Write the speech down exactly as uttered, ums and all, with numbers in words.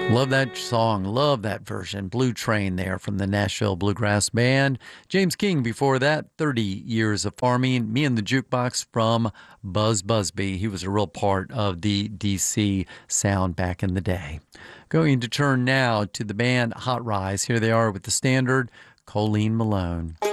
Love that song. Love that version. Blue Train there from the Nashville Bluegrass Band. James King before that, thirty years of farming. Me and the Jukebox from Buzz Busby. He was a real part of the D C sound back in the day. Going to turn now to the band Hot Rize. Here they are with the standard Colleen Malone.